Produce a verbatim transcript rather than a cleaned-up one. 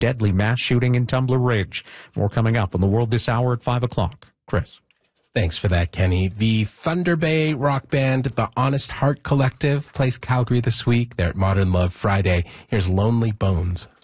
deadly mass shooting in Tumbler Ridge. More coming up on The World this hour at five o'clock. Chris. Thanks for that, Kenny. The Thunder Bay rock band, the Honest Heart Collective, plays Calgary this week. They're at Modern Love Friday. Here's Lonely Bones.